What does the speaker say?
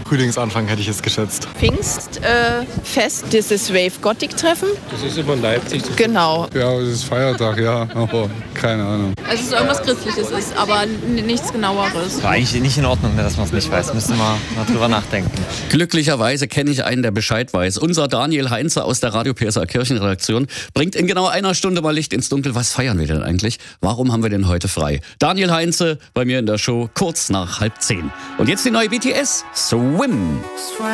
Frühlingsanfang hätte ich es geschätzt. Pfingstfest, dieses Wave-Gothic-Treffen. Das ist immer in Leipzig. Genau. Ja, es ist Feiertag, ja, aber keine Ahnung. Also es ist irgendwas Christliches ist, aber nichts Genaueres. War eigentlich nicht in Ordnung, dass man es nicht weiß. Müsste man mal drüber nachdenken. Glücklicherweise kenne ich einen, der Bescheid weiß. Unser Daniel Heinze aus der Radio PSA Kirchenredaktion bringt in genau einer Stunde mal Licht ins Dunkel. Was feiern wir denn eigentlich? Warum haben wir denn heute frei? Daniel Heinze bei mir in der Show kurz nach 9:30. Und jetzt die neue BTS, Swim.